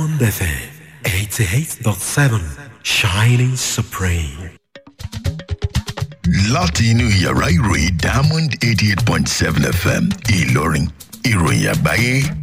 FM 88.7 Shining Supreme. Láti inú yàrá ìròyìn Diamond 88.7 FM Ìlọrin, ìròyìn àgbáyé